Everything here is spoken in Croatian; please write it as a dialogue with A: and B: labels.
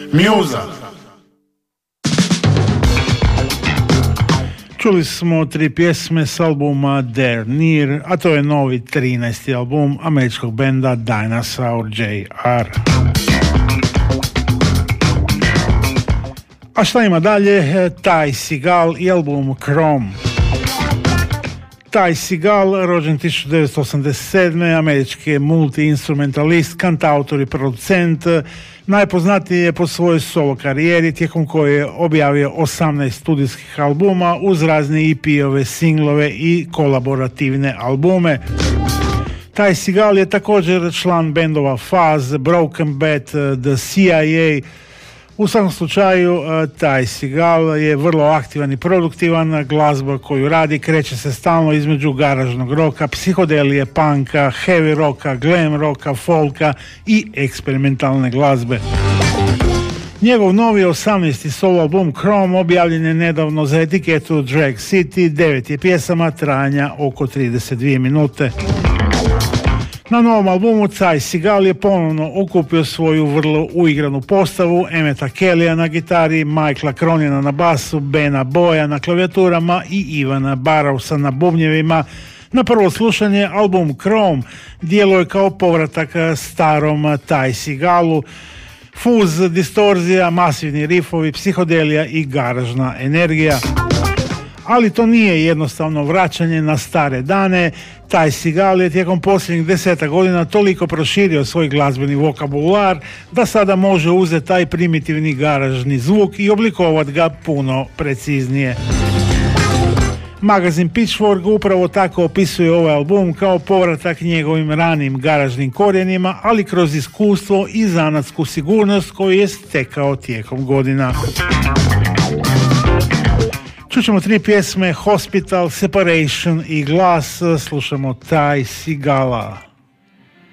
A: Musa.
B: Čuli smo 3 pjesme s albuma There Near, a to je novi 13. album američkog benda Dinosaur Jr. A šta ima dalje? Ty Segall i album Chrome. Ty Segall, rođen 1987. američki multi-instrumentalist, kantautor i producent. Najpoznatiji je po svojoj solo karijeri, tijekom koje je objavio 18 studijskih albuma uz razne EP-ove, singlove i kolaborativne albume. Ty Segall je također član bendova Fuzz, Broken Bat, The CIA. U svakom slučaju, Ty Segall je vrlo aktivan i produktivan. Glazba koju radi kreće se stalno između garažnog roka, psihodelije, punka, heavy roka, glam roka, folka i eksperimentalne glazbe. Njegov novi 18. solo album Chrome objavljen je nedavno za etiketu Drag City, 9 je pjesama trajanja oko 32 minute. Na novom albumu Ty Segall je ponovno okupio svoju vrlo uigranu postavu Emmeta Kellya na gitari, Michaela Cronina na basu, Bena Boya na klavijaturama i Ivana Barrowsa na bubnjevima. Na prvo slušanje album Chrome djeluje kao povratak starom Ty Segallu. Fuz, distorzija, masivni rifovi, psihodelija i garažna energija. Ali to nije jednostavno vraćanje na stare dane. Ty Segall je tijekom posljednjih 10 godina toliko proširio svoj glazbeni vokabular da sada može uzeti taj primitivni garažni zvuk i oblikovati ga puno preciznije. Magazin Pitchfork upravo tako opisuje ovaj album kao povratak njegovim ranim garažnim korijenima, ali kroz iskustvo i zanatsku sigurnost koju je stekao tijekom godina. Čućemo 3 pjesme, Hospital, Separation i Glass. Slušamo Ty Segalla.